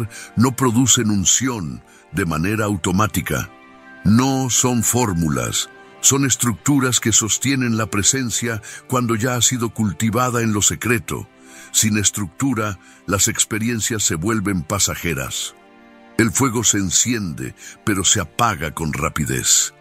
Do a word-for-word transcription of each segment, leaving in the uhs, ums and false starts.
poder no producen unción de manera automática. No son fórmulas, son estructuras que sostienen la presencia cuando ya ha sido cultivada en lo secreto. Sin estructura, las experiencias se vuelven pasajeras. El fuego se enciende, pero se apaga con rapidez.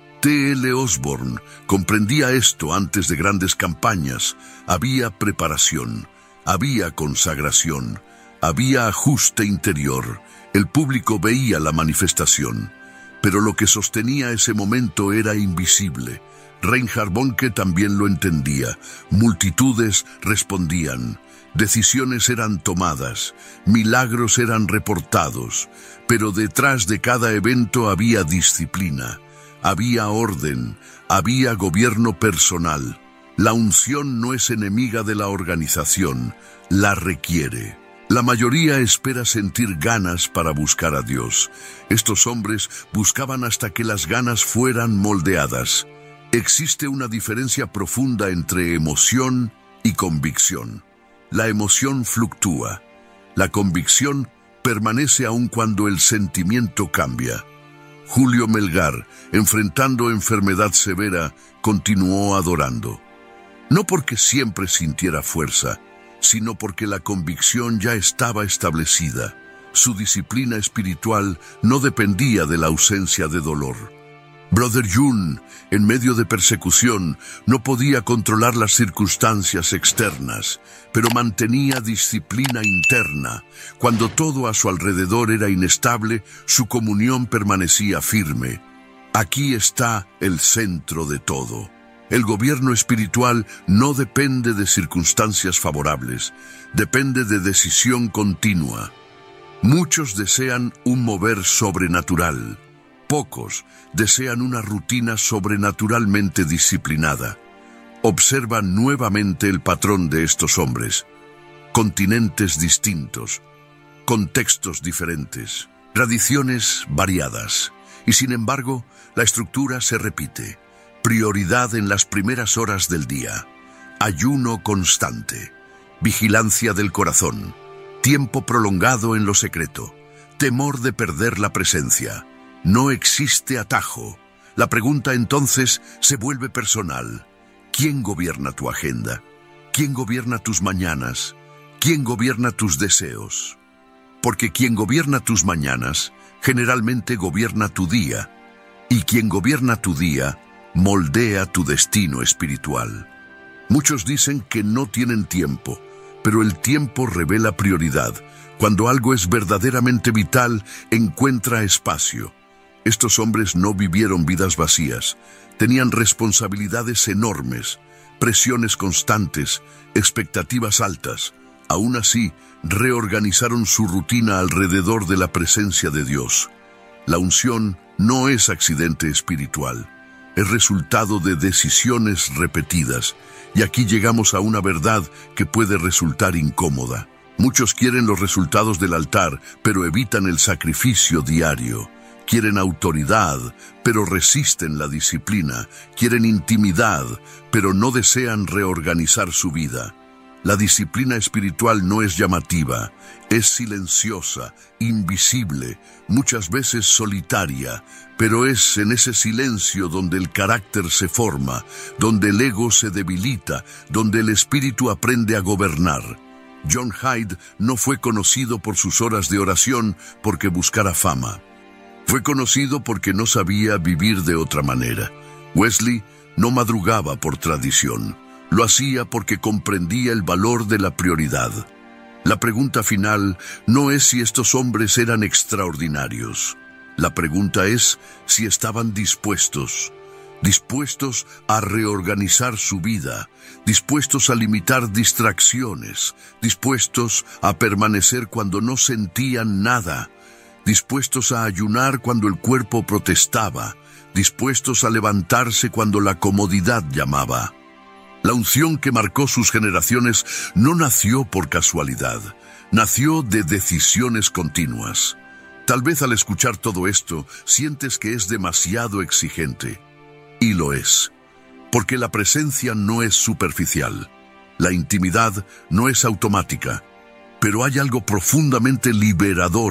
T L Osborne comprendía esto antes de grandes campañas. Había preparación, había consagración, había ajuste interior. El público veía la manifestación, pero lo que sostenía ese momento era invisible. Reinhard Bonnke también lo entendía. Multitudes respondían. Decisiones eran tomadas, milagros eran reportados, pero detrás de cada evento había disciplina, había orden, había gobierno personal. La unción no es enemiga de la organización, la requiere. La mayoría espera sentir ganas para buscar a Dios. Estos hombres buscaban hasta que las ganas fueran moldeadas. Existe una diferencia profunda entre emoción y convicción. La emoción fluctúa. La convicción permanece aun cuando el sentimiento cambia. Julio Melgar, enfrentando enfermedad severa, continuó adorando. No porque siempre sintiera fuerza, sino porque la convicción ya estaba establecida. Su disciplina espiritual no dependía de la ausencia de dolor. Brother Yun, en medio de persecución, no podía controlar las circunstancias externas, pero mantenía disciplina interna. Cuando todo a su alrededor era inestable, su comunión permanecía firme. Aquí está el centro de todo. El gobierno espiritual no depende de circunstancias favorables, depende de decisión continua. Muchos desean un mover sobrenatural. Pocos desean una rutina sobrenaturalmente disciplinada. Observa nuevamente el patrón de estos hombres. Continentes distintos, contextos diferentes, tradiciones variadas. Y sin embargo, la estructura se repite. Prioridad en las primeras horas del día. Ayuno constante. Vigilancia del corazón. Tiempo prolongado en lo secreto. Temor de perder la presencia. No existe atajo. La pregunta entonces se vuelve personal. ¿Quién gobierna tu agenda? ¿Quién gobierna tus mañanas? ¿Quién gobierna tus deseos? Porque quien gobierna tus mañanas, generalmente gobierna tu día. Y quien gobierna tu día, moldea tu destino espiritual. Muchos dicen que no tienen tiempo, pero el tiempo revela prioridad. Cuando algo es verdaderamente vital, encuentra espacio. Estos hombres no vivieron vidas vacías, tenían responsabilidades enormes, presiones constantes, expectativas altas. Aún así, reorganizaron su rutina alrededor de la presencia de Dios. La unción no es accidente espiritual, es resultado de decisiones repetidas. Y aquí llegamos a una verdad que puede resultar incómoda. Muchos quieren los resultados del altar, pero evitan el sacrificio diario. Quieren autoridad, pero resisten la disciplina. Quieren intimidad, pero no desean reorganizar su vida. La disciplina espiritual no es llamativa, es silenciosa, invisible, muchas veces solitaria, pero es en ese silencio donde el carácter se forma, donde el ego se debilita, donde el espíritu aprende a gobernar. John Hyde no fue conocido por sus horas de oración porque buscara fama. Fue conocido porque no sabía vivir de otra manera. Wesley no madrugaba por tradición. Lo hacía porque comprendía el valor de la prioridad. La pregunta final no es si estos hombres eran extraordinarios. La pregunta es si estaban dispuestos. Dispuestos a reorganizar su vida, dispuestos a limitar distracciones, dispuestos a permanecer cuando no sentían nada, dispuestos a ayunar cuando el cuerpo protestaba, dispuestos a levantarse cuando la comodidad llamaba. La unción que marcó sus generaciones no nació por casualidad, nació de decisiones continuas. Tal vez al escuchar todo esto sientes que es demasiado exigente. Y lo es, porque la presencia no es superficial, la intimidad no es automática, pero hay algo profundamente liberador